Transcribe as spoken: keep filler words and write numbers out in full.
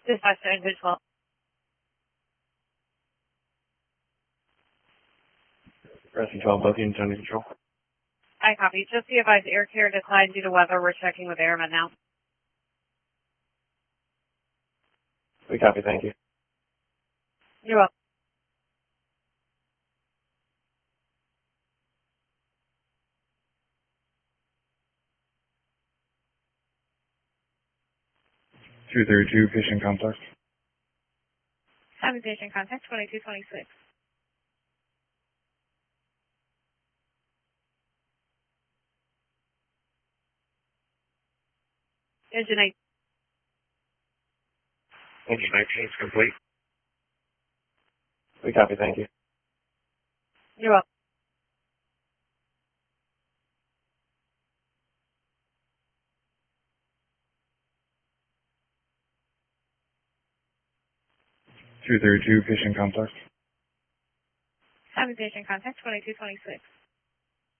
Dispatch to Engine twelve. Rescue twelve, both units under control. I copy. Just be advised, air care declined due to weather. We're checking with airmen now. We copy, thank you. You're welcome. two thirty-two, patient contact. Having patient contact, twenty-two twenty-six. Engine eight. Engine nineteen is complete. We copy, thank you. You're welcome. two thirty-two, patient contact. Having patient contact, twenty-two twenty-six.